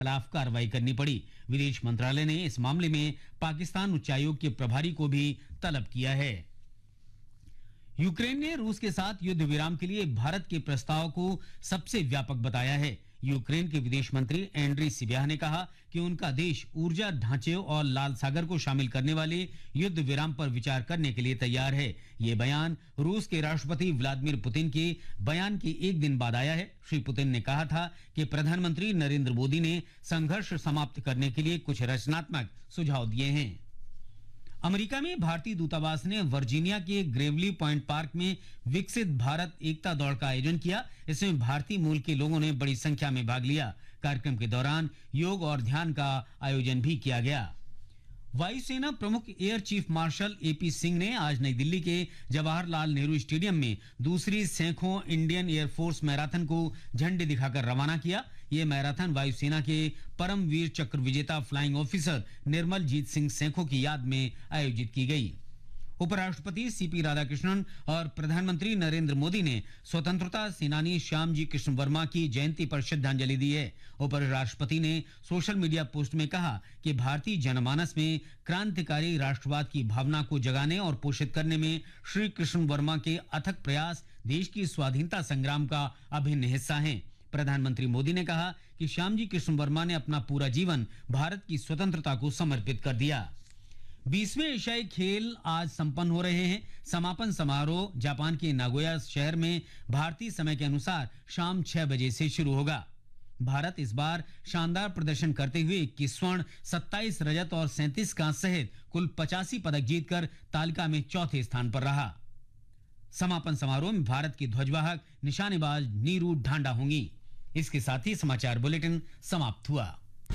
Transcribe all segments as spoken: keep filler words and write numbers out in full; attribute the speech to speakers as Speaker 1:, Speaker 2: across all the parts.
Speaker 1: खिलाफ कार्रवाई करनी पड़ी। विदेश मंत्रालय ने इस मामले में पाकिस्तान उच्चायोग के प्रभारी को भी तलब किया है। यूक्रेन ने रूस के साथ युद्ध विराम के लिए भारत के प्रस्ताव को सबसे व्यापक बताया है। यूक्रेन के विदेश मंत्री एंड्री सिबिहा ने कहा कि उनका देश ऊर्जा ढांचे और लाल सागर को शामिल करने वाले युद्ध विराम पर विचार करने के लिए तैयार है। ये बयान रूस के राष्ट्रपति व्लादिमीर पुतिन के बयान के एक दिन बाद आया है। श्री पुतिन ने कहा था कि प्रधानमंत्री नरेंद्र मोदी ने संघर्ष समाप्त करने के लिए कुछ रचनात्मक सुझाव दिए हैं। अमेरिका में भारतीय दूतावास ने वर्जीनिया के ग्रेवली पॉइंट पार्क में विकसित भारत एकता दौड़ का आयोजन किया। इसमें भारतीय मूल के लोगों ने बड़ी संख्या में भाग लिया। कार्यक्रम के दौरान योग और ध्यान का आयोजन भी किया गया। वायुसेना प्रमुख air chief marshal AP Singh ने आज नई दिल्ली के जवाहरलाल नेहरू स्टेडियम में दूसरी सैकड़ों इंडियन एयरफोर्स मैराथन को झंडी दिखाकर रवाना किया। ये मैराथन वायुसेना के परम वीर चक्र विजेता फ्लाइंग ऑफिसर निर्मल जीत सिंह सैखों की याद में आयोजित की गई। उपराष्ट्रपति सीपी राधाकृष्णन और प्रधानमंत्री नरेंद्र मोदी ने स्वतंत्रता सेनानी श्यामजी कृष्ण वर्मा की जयंती पर श्रद्धांजलि दी है। उपराष्ट्रपति ने सोशल मीडिया पोस्ट में कहा कि भारतीय जनमानस में क्रांतिकारी राष्ट्रवाद की भावना को जगाने और पोषित करने में श्री कृष्ण वर्मा के अथक प्रयास देश की स्वाधीनता संग्राम का अभिन्न हिस्सा हैं। प्रधानमंत्री मोदी ने कहा कि श्यामजी कृष्ण वर्मा ने अपना पूरा जीवन भारत की स्वतंत्रता को समर्पित कर दिया। बीसवें एशियाई खेल आज संपन्न हो रहे हैं। समापन समारोह जापान के नागोया शहर में भारतीय समय के अनुसार शाम छह बजे से शुरू होगा। भारत इस बार शानदार प्रदर्शन करते हुए इक्कीस स्वर्ण, सत्ताईस रजत और सैंतीस कांस्य सहित कुल पचासी पदक जीतकर तालिका में चौथे स्थान पर रहा। समापन समारोह में भारत की ध्वजवाहक निशानेबाज नीरू ढांडा होंगी। इसके साथ ही समाचार बुलेटिन समाप्त हुआ।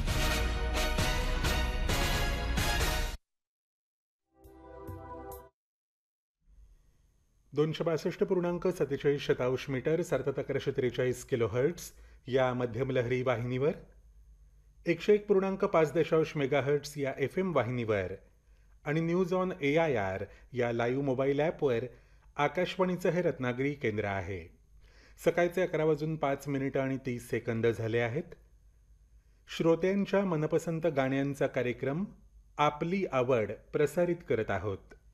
Speaker 2: दोनशे बासष्ट पूर्णांक सत्तेचाळीस शतांश मीटर अर्थात अकराशे त्रेचाळीस किलो हर्ट्स या मध्यम लहरी वाहिनीवर, एकशे एक पूर्णांक पाच दशांश मेगाहर्ट्स या एफ एम वाहिनीवर आणि news on A I R या लाईव्ह मोबाईल ॲपवर आकाशवाणीचं हे रत्नागिरी केंद्र आहे। सकाळचे अकरा वाजून पाच मिनिटं आणि तीस सेकंद झाले आहेत। श्रोत्यांच्या मनपसंत गाण्यांचा कार्यक्रम आपली आवड प्रसारित करत आहोत।